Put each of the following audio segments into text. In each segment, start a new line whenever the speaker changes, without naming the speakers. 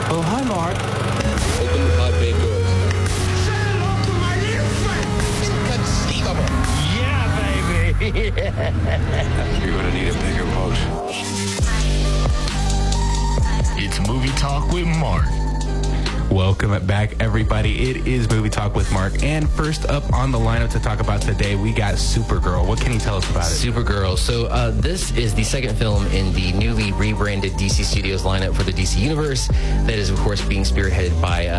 Oh, hi, Mark.
Open the pod bay doors.
Say hello to my little friend.
Inconceivable.
Yeah, baby.
You're gonna need a bigger boat.
It's Movie Talk with Mark.
Welcome back, everybody. It is Movie Talk with Mark. And first up on the lineup to talk about today, we got Supergirl. What can you tell us about it?
Supergirl. So this is the second film in the newly rebranded DC Studios lineup for the DC Universe. That is, of course, being spearheaded by,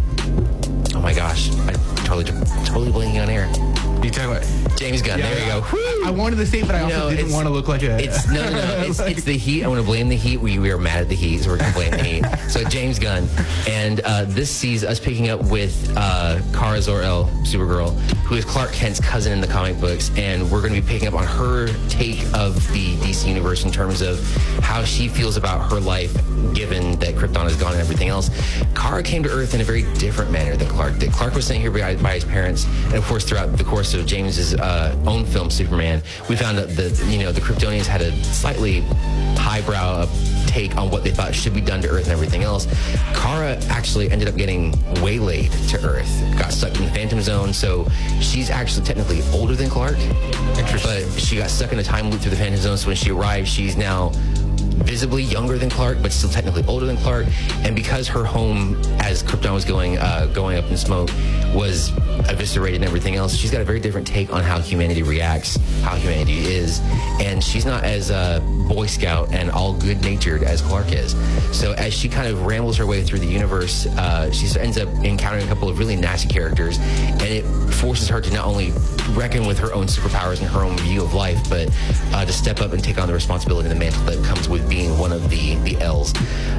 oh my gosh, I'm totally blanking on air.
You talking about
James Gunn.
Yeah,
there you go.
I wanted to say, but I also didn't want to look like a...
It's no. It's the heat. I want to blame the heat. We are mad at the heat, so we're going to blame the heat. So James Gunn. And this sees us picking up with Kara Zor-El, Supergirl, who is Clark Kent's cousin in the comic books. And we're going to be picking up on her take of the DC Universe in terms of how she feels about her life, given that Krypton is gone and everything else. Kara came to Earth in a very different manner than Clark did. Clark was sent here by his parents. And, of course, throughout the course of James's own film, Superman, we found out that, the Kryptonians had a slightly highbrow take on what they thought should be done to Earth and everything else. Kara actually ended up getting waylaid to Earth, got stuck in the Phantom Zone, so she's actually technically older than Clark. But she got stuck in a time loop through the Phantom Zone, so when she arrived, she's now visibly younger than Clark, but still technically older than Clark. And because her home, as Krypton was going up in smoke, was eviscerated and everything else, she's got a very different take on how humanity reacts, how humanity is. And she's not as Boy Scout and all good-natured as Clark is. So as she kind of rambles her way through the universe, she ends up encountering a couple of really nasty characters, and it forces her to not only reckon with her own superpowers and her own view of life, but to step up and take on the responsibility and the mantle that comes with being one of the L's.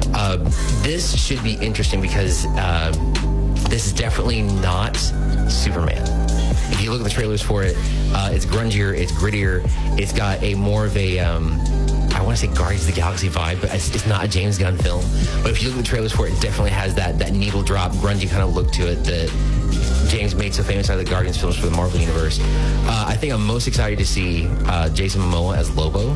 This should be interesting because this is definitely not Superman. If you look at the trailers for it, it's grungier, it's grittier, it's got a more of a I want to say Guardians of the Galaxy vibe, but it's not a James Gunn film. But if you look at the trailers for it, it definitely has that needle drop, grungy kind of look to it that James made so famous out of the Guardians films for the Marvel Universe. I think I'm most excited to see Jason Momoa as Lobo.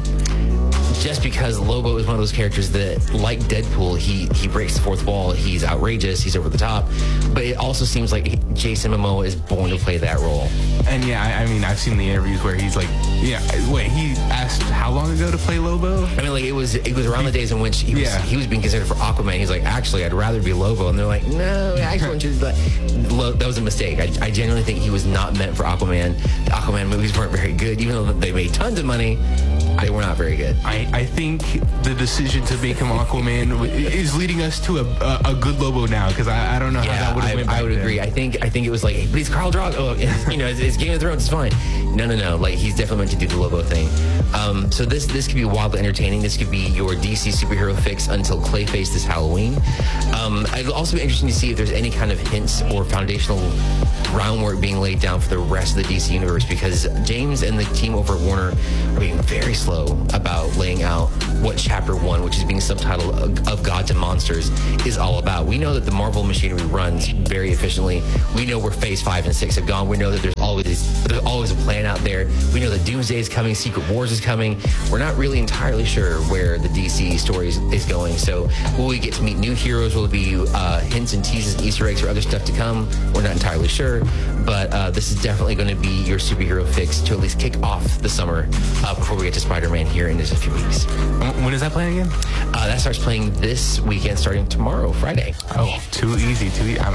Just because Lobo is one of those characters that, like Deadpool, he breaks the fourth wall. He's outrageous. He's over the top. But it also seems like Jason Momoa is born to play that role.
And yeah, I mean, I've seen the interviews where he's like, wait, he asked how long ago to play Lobo?
I mean, like, it was around the days in which he was being considered for Aquaman. He's like, actually, I'd rather be Lobo. And they're like, no, I actually want you to be. That was a mistake. I genuinely think he was not meant for Aquaman. The Aquaman movies weren't very good. Even though they made tons of money, they were not very good.
I think the decision to make him Aquaman is leading us to a good Lobo now, because I don't know how that would have went back
I would agree. I think it was like, hey, but he's Khal Drogo. Oh, it's Game of Thrones. It's fine. No. Like, he's definitely meant to do the Lobo thing. So this could be wildly entertaining. This could be your DC superhero fix until Clayface this Halloween. It'll also be interesting to see if there's any kind of hints or foundational groundwork being laid down for the rest of the DC universe, because James and the team over at Warner are being very slow about laying out what Chapter 1, which is being subtitled Of Gods and Monsters, is all about. We know that the Marvel machinery runs very efficiently. We know where Phase 5 and 6 have gone. We know that there's always a plan out there. We know that Doomsday is coming, Secret Wars is coming. We're not really entirely sure where the DC story is going. So will we get to meet new heroes? Will it be hints and teases and Easter eggs or other stuff to come? We're not entirely sure. But this is definitely going to be your superhero fix to at least kick off the summer before we get to Spider-Man here in just a few weeks.
When is that playing again?
That starts playing this weekend, starting tomorrow, Friday.
Oh, too easy.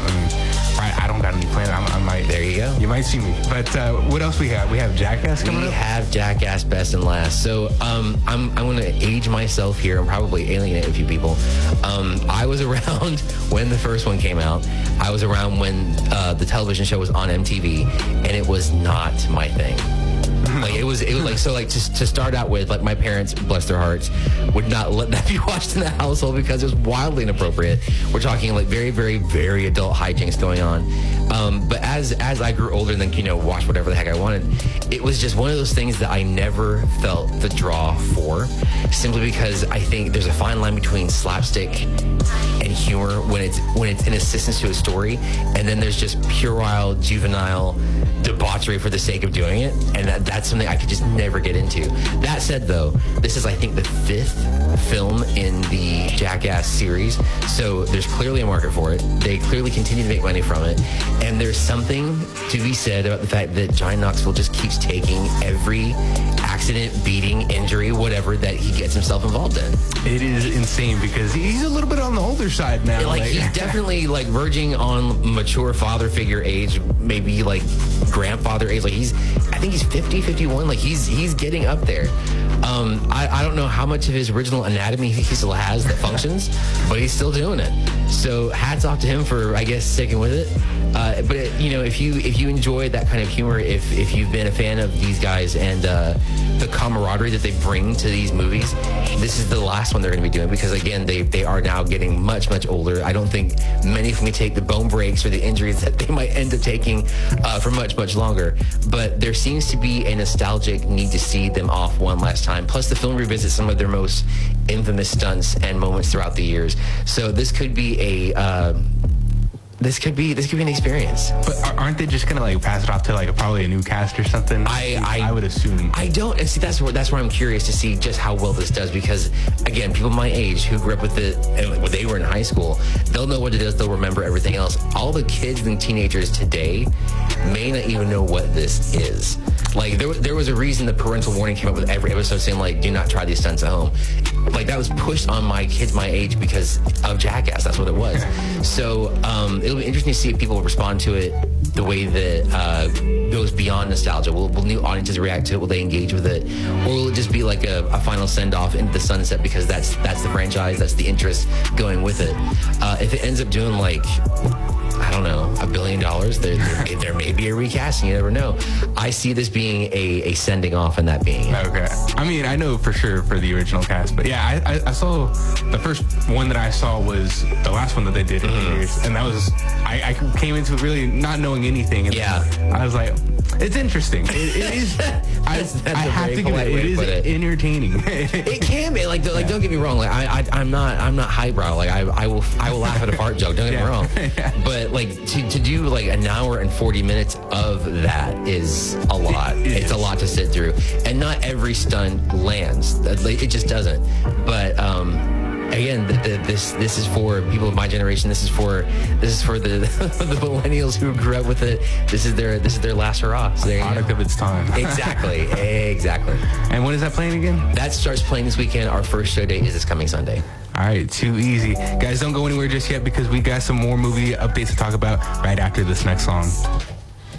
I don't got any plans. I might.
There you go.
You might see me. But what else we have? We have Jackass coming up?
We have Jackass Best and Last. So I'm going to age myself here and probably alienate a few people. I was around when the first one came out. I was around when the television show was on MTV, and it was not my thing. Like it was like, so like to start out with, like, my parents, bless their hearts, would not let that be watched in the household because it was wildly inappropriate. We're talking like very, very, very adult hijinks going on. But as I grew older and then, watched whatever the heck I wanted, it was just one of those things that I never felt the draw for, simply because I think there's a fine line between slapstick and humor when it's an assistance to a story, and then there's just puerile, juvenile, debauchery for the sake of doing it, and that's something I could just never get into. That said, though, this is, I think, the 5th film in the Jackass series, so there's clearly a market for it. They clearly continue to make money from it, and there's something to be said about the fact that Johnny Knoxville just keeps taking every accident, beating, injury, whatever that he gets himself involved in.
It is insane because he's a little bit on the older side now.
Like he's definitely like verging on mature father figure age, maybe like grandfather age. Like I think he's 50, 51. Like he's getting up there. I don't know how much of his original anatomy he still has that functions, but he's still doing it. So hats off to him for, I guess, sticking with it. But you know, if you enjoy that kind of humor, if you've been a fan of these guys and the camaraderie that they bring to these movies, this is the last one they're going to be doing, because again, they are now getting much older. I don't think many of them can take the bone breaks or the injuries that they might end up taking for much longer. But there seems to be a nostalgic need to see them off one last time. Plus, the film revisits some of their most infamous stunts and moments throughout the years. So this could be This could be an experience.
But aren't they just gonna like pass it off to like probably a new cast or something? I would assume.
I don't. And see, that's where I'm curious to see just how well this does, because again, people my age who grew up with it and when they were in high school, they'll know what it is. They'll remember everything else. All the kids and teenagers today may not even know what this is. Like there was a reason the parental warning came up with every episode saying like, do not try these stunts at home. Like that was pushed on my kids my age because of Jackass. That's what it was. So it'll be interesting to see if people will respond to it the way that goes beyond nostalgia. Will new audiences react to it? Will they engage with it? Or will it just be like a final send-off into the sunset because that's the franchise, that's the interest going with it? If it ends up doing like, I don't know, $1 billion, there may be a recasting. You never know. I see this being a sending off and that being it.
Okay. I mean, I know for sure for the original cast, but yeah, I saw the first one that I saw was the last one that they did in theaters, and that was I came into it really not knowing anything. And
yeah,
I was like, it's interesting. It is. I have to give it is entertaining.
It can be like don't get me wrong. Like I'm not highbrow. Like I will laugh at a fart joke. Don't get me wrong. But like to do like an hour and 40 minutes of that is a lot. It's a lot to sit through, and not every stunt lands. It just doesn't. But again, this is for people of my generation. This is for the the millennials who grew up with it. This is their last hurrah. So there
Product of its time.
Exactly.
And when is that playing again?
That starts playing this weekend. Our first show date is this coming Sunday.
All right, too easy. Guys, don't go anywhere just yet because we got some more movie updates to talk about right after this next song.